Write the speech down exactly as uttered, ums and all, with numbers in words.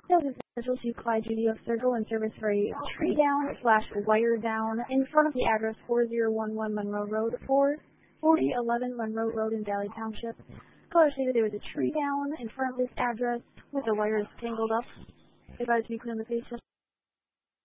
That was essential to Clyde Duty of Circle in service for a tree down slash wire down in front of the address four zero one one Monroe Road, four forty eleven Monroe Road in Valley Township. Caller stated there was a tree down in front of this address with the wires tangled up. If I was to be clear on the face